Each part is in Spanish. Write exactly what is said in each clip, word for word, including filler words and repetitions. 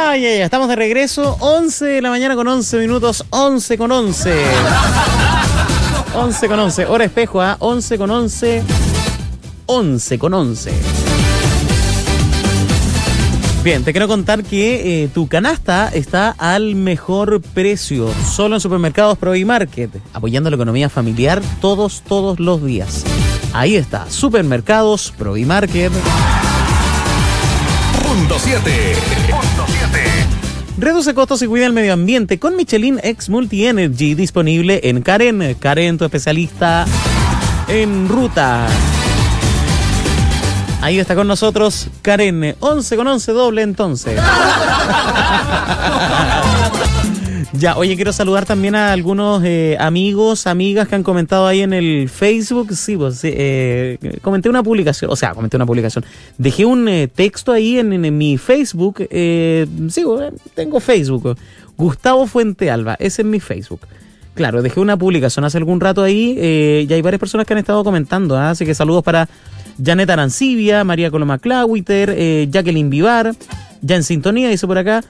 Ay, ay, ay, estamos de regreso. once de la mañana con once minutos. once con once. once con once. Hora espejo, ¿ah? ¿eh? once con once. once con once. Bien, te quiero contar que eh, tu canasta está al mejor precio. Solo en Supermercados Provimarket. Apoyando la economía familiar todos, todos los días. Ahí está. Supermercados Provimarket. Punto siete. Punto siete. Reduce costos y cuida el medio ambiente con Michelin X Multi Energy, disponible en Karen. Karen, tu especialista en ruta. Ahí está con nosotros Karen. once con once doble entonces. Ya, oye, quiero saludar también a algunos eh, amigos, amigas que han comentado ahí en el Facebook. Sí, pues eh, comenté una publicación, o sea, comenté una publicación. Dejé un eh, texto ahí en, en, en mi Facebook. Eh, sí, eh, tengo Facebook. Gustavo Fuentealba, ese es mi Facebook. Claro, dejé una publicación hace algún rato ahí eh, y hay varias personas que han estado comentando. ¿eh? Así que saludos para Janet Arancibia, María Coloma Clauiter, eh, Jacqueline Vivar, ya en sintonía, dice por acá.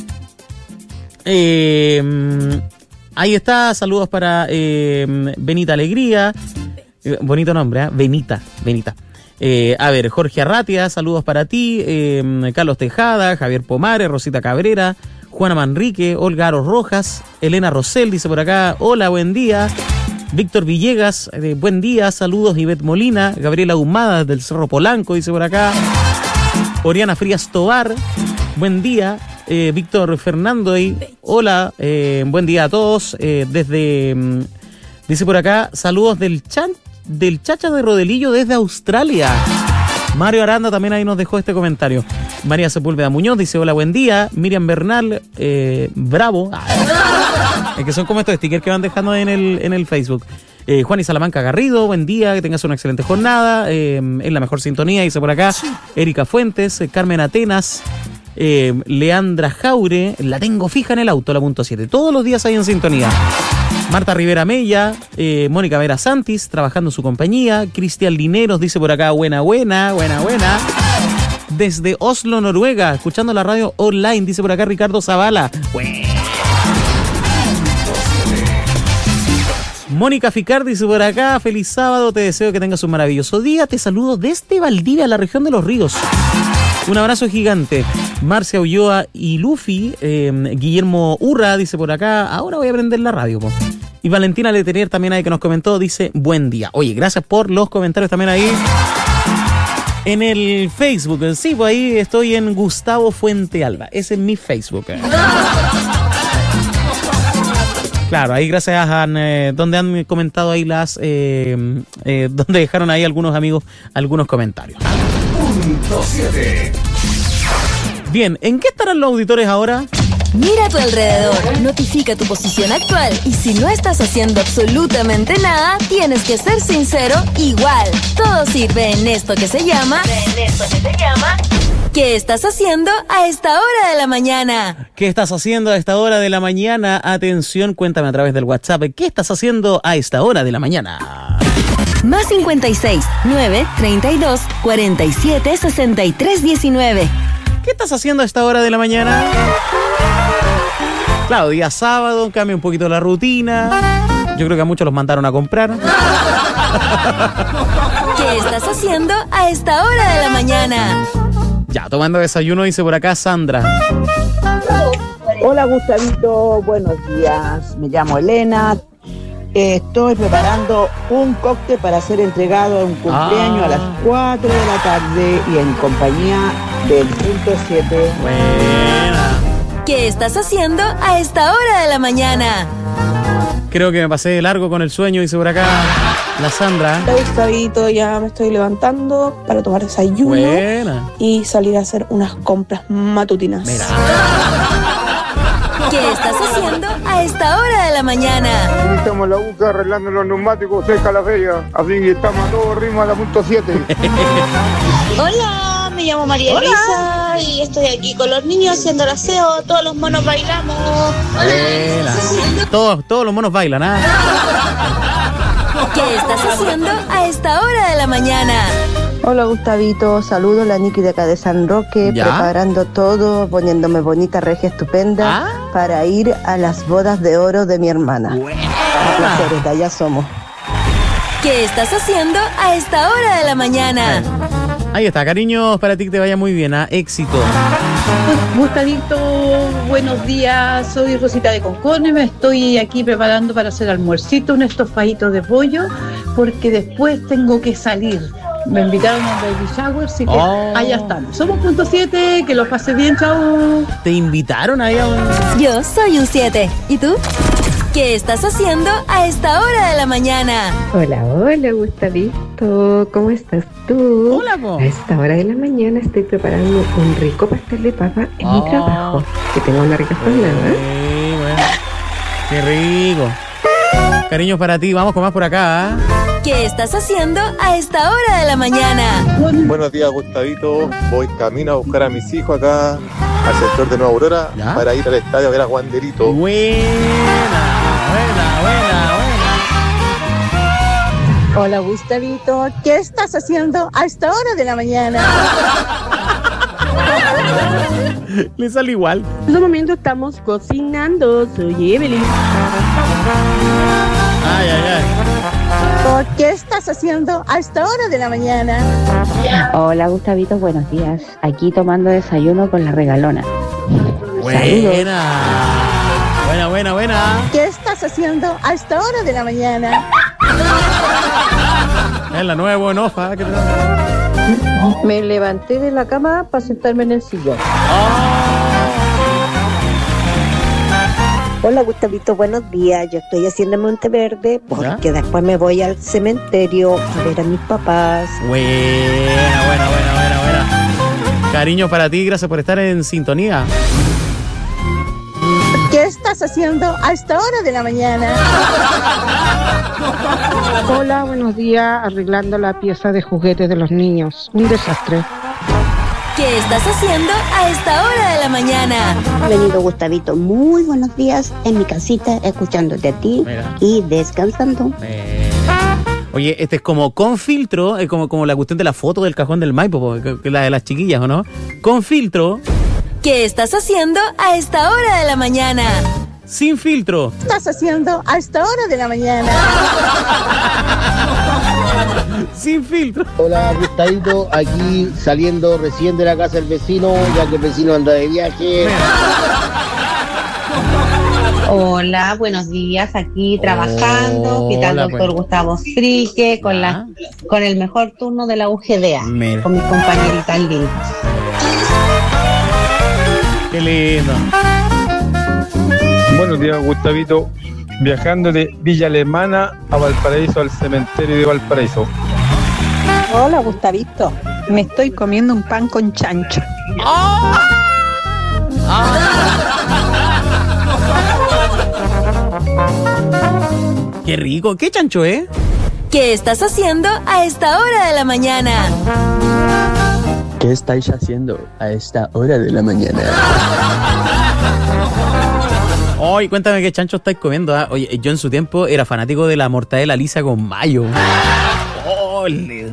Eh, ahí está, saludos para eh, Benita Alegría, eh, bonito nombre, ¿eh? Benita, Benita. Eh, a ver, Jorge Arratia, saludos para ti, eh, Carlos Tejada, Javier Pomares, Rosita Cabrera, Juana Manrique, Olga Aros Rojas, Elena Rosell, dice por acá, hola, buen día. Víctor Villegas, eh, buen día, saludos, Ivette Molina, Gabriela Humada del Cerro Polanco, dice por acá, Oriana Frías Tobar, buen día. Eh, Víctor Fernando, y hola, eh, buen día a todos. Eh, desde, mm, dice por acá, saludos del, chan, del Chacha de Rodelillo desde Australia. Mario Aranda también ahí nos dejó este comentario. María Sepúlveda Muñoz dice, hola, buen día. Miriam Bernal, eh, bravo. Ah, es que son como estos stickers que van dejando en el, en el Facebook. Eh, Juan y Salamanca Garrido, buen día, que tengas una excelente jornada. Eh, en la mejor sintonía, dice por acá. Erika Fuentes, eh, Carmen Atenas. Eh, Leandra Jaure, la tengo fija en el auto, la punto siete. Todos los días ahí en sintonía. Marta Rivera Mella, eh, Mónica Vera Santis, trabajando en su compañía. Cristian Lineros dice por acá, buena, buena, buena, buena. Desde Oslo, Noruega, escuchando la radio online, dice por acá Ricardo Zavala. Buena. Mónica Ficar dice por acá, feliz sábado, te deseo que tengas un maravilloso día. Te saludo desde Valdivia, la región de los ríos. Un abrazo gigante. Marcia Ulloa y Luffy, eh, Guillermo Urra dice por acá, ahora voy a prender la radio, po. Y Valentina Letelier también ahí que nos comentó, dice, buen día. Oye, gracias por los comentarios también ahí en el Facebook. Sí, pues ahí estoy en Gustavo Fuentealba, ese es mi Facebook. Claro, ahí gracias a eh, donde han comentado ahí las, eh, eh, donde dejaron ahí algunos amigos algunos comentarios. Punto siete. Bien, ¿en qué estarán los auditores ahora? Mira a tu alrededor, notifica tu posición actual y si no estás haciendo absolutamente nada, tienes que ser sincero igual. Todo sirve en esto que se llama... En esto que se llama... ¿Qué estás haciendo a esta hora de la mañana? ¿Qué estás haciendo a esta hora de la mañana? Atención, cuéntame a través del WhatsApp. ¿Qué estás haciendo a esta hora de la mañana? Más cincuenta y seis, nueve, treinta y dos, cuarenta y siete, sesenta y tres, diecinueve. ¿Qué estás haciendo a esta hora de la mañana? Claro, día sábado, cambia un poquito la rutina. Yo creo que a muchos los mandaron a comprar. ¿Qué estás haciendo a esta hora de la mañana? Ya, tomando desayuno, dice por acá Sandra. Hola Gustavito, buenos días. Me llamo Elena. Eh, estoy preparando un cóctel para ser entregado en un cumpleaños ah. a las cuatro de la tarde y en compañía del punto siete. Buena. ¿Qué estás haciendo a esta hora de la mañana? Creo que me pasé de largo con el sueño, dice por acá la Sandra. Hola Gustavito, ya me estoy levantando para tomar desayuno. Buena. Y salir a hacer unas compras matutinas. Mira. ¿Qué estás haciendo a esta hora de la mañana? Estamos en la busca arreglando los neumáticos cerca de la feria. Así que estamos a todo ritmo a la punto siete. Hola, me llamo María Hola. Elisa y estoy aquí con los niños haciendo el aseo. Todos los monos bailamos. Buena. Todos, todos los monos bailan, ¿ah? ¿Qué estás haciendo a esta hora de la mañana? Hola Gustavito, saludos, la Niki de acá de San Roque, ¿Ya? preparando todo, poniéndome bonita, regia, estupenda, Ah. para ir a las bodas de oro de mi hermana. Buena. A placeres, de allá somos. ¿Qué estás haciendo a esta hora de la mañana? Ahí está, cariños, para ti que te vaya muy bien, ¿ah? Éxito. Gustavito, buenos días, soy Rosita de Concordia, me estoy aquí preparando para hacer almuercito, un estofadito de pollo, porque después tengo que salir. Me invitaron a un baby shower, así que Oh. allá estamos. Somos punto siete, que los pase bien, chao. ¿Te invitaron ahí a un...? Yo soy un siete. ¿Y tú? ¿Qué estás haciendo a esta hora de la mañana? Hola, hola Gustavito, ¿cómo estás tú? Hola, po. A esta hora de la mañana estoy preparando un rico pastel de papa en Oh. mi trabajo. Que tenga una rica jornada. Sí, bueno. Qué rico. Cariños para ti, vamos con más por acá, ¿ah? ¿Qué estás haciendo a esta hora de la mañana? Buenos días, Gustavito. Voy camino a buscar a mis hijos acá al sector de Nueva Aurora ¿Ya? para ir al estadio a ver a Wanderito. Buena, buena, buena, buena. Hola Gustavito, ¿qué estás haciendo a esta hora de la mañana? Le sale igual. En este momento estamos cocinando, soy Evelyn. Ay, ay, ay. ¿Qué estás haciendo a esta hora de la mañana? Hola Gustavito, buenos días. Aquí tomando desayuno con la regalona. Buena. Buena, buena, buena. ¿Qué estás haciendo a esta hora de la mañana? Es la nueva buenofa. ¿Qué tal? Me levanté de la cama para sentarme en el sillón. Hola Gustavito, buenos días. Yo estoy haciendo Monteverde porque ¿Ya? después me voy al cementerio a ver a mis papás. Buena, buena, buena, buena, buena. Cariño para ti, gracias por estar en sintonía. ¿Qué estás haciendo a esta hora de la mañana? Hola, buenos días, arreglando la pieza de juguetes de los niños. Un desastre. ¿Qué estás haciendo a esta hora de la mañana? Bienvenido Gustavito, muy buenos días en mi casita, escuchándote a ti Mira. y descansando. Eh, Oye, este es como con filtro, es como, como la cuestión de la foto del cajón del Maipo, po, que, que la de las chiquillas, ¿o no? Con filtro, ¿Qué estás haciendo a esta hora de la mañana? sin filtro. ¿Qué estás haciendo a esta hora de la mañana? Sin filtro. Hola Gustavito, aquí saliendo recién de la casa del vecino, ya que el vecino anda de viaje. Hola, buenos días, aquí trabajando, Hola, ¿qué tal, pues. doctor Gustavo Strique? Con, la, con el mejor turno de la U G D A, Mira. con mis compañeritas lindas. Qué lindo. Buenos días, Gustavito. Viajando de Villa Alemana a Valparaíso, al cementerio de Valparaíso. Hola Gustavito, me estoy comiendo un pan con chancho. Qué rico. ¿Qué chancho, eh? ¿Qué estás haciendo a esta hora de la mañana? ¿Qué estáis haciendo a esta hora de la mañana? Oye, cuéntame qué chancho estáis comiendo. ¿Ah? Oye, yo en su tiempo era fanático de la mortadela lisa con mayo. Oh, le-